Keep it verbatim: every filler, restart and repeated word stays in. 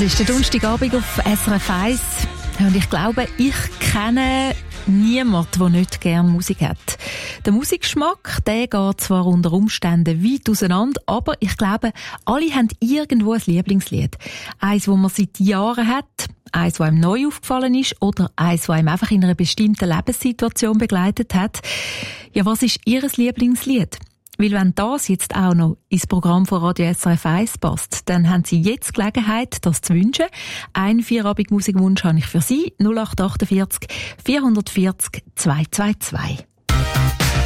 ist der Donnerstagabend auf S R F eins und ich glaube, ich kenne niemanden, der nicht gerne Musik hat. Der Musikgeschmack, der geht zwar unter Umständen weit auseinander, aber ich glaube, alle haben irgendwo ein Lieblingslied. Eins, das man seit Jahren hat, eins, das einem neu aufgefallen ist oder eins, das einem einfach in einer bestimmten Lebenssituation begleitet hat. Ja, was ist Ihr Lieblingslied? Weil wenn das jetzt auch noch ins Programm von Radio S R F eins passt, dann haben Sie jetzt Gelegenheit, das zu wünschen. Ein Vierabend-Musikwunsch habe ich für Sie. null acht acht vier vier vier vier zwei zwei zwei.